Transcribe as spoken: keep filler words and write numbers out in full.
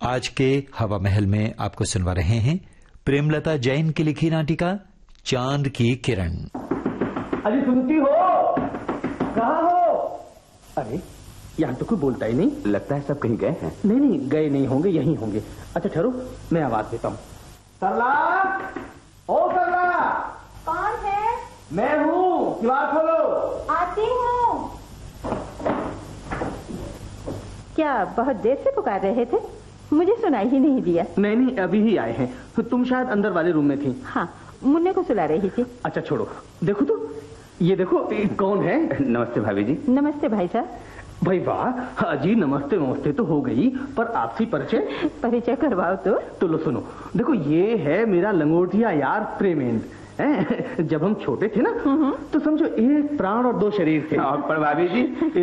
आज के हवा महल में आपको सुनवा रहे हैं प्रेमलता जैन की लिखी नाटिका चांद की किरण। अरे सुनती हो? कहाँ हो? अरे यहाँ तो कोई बोलता ही नहीं। लगता है सब कहीं गए हैं। नहीं नहीं गए नहीं होंगे, यहीं होंगे। अच्छा ठहरो, मैं आवाज देता हूँ। सरला, ओ सरला। कौन है? मैं हूँ, दीवार खोलो। आती हूँ। क्या बहुत देर से पुकार रहे थे? मुझे सुनाई ही नहीं दिया। नहीं नहीं अभी ही आए हैं। तो तुम शायद अंदर वाले रूम में थी। हाँ, मुन्ने को सुला रही थी। अच्छा छोड़ो, देखो तो ये देखो ये कौन है? नमस्ते भाभी जी। नमस्ते भाई साहब। भाई वाह जी, नमस्ते नमस्ते तो हो गई, पर आपसी परिचय परिचय करवाओ तो। तो लो सुनो, देखो ये है मेरा लंगोटिया यार प्रेमेंद्र। जब हम छोटे थे ना तो समझो एक प्राण और दो शरीर थे। पर भाभी जी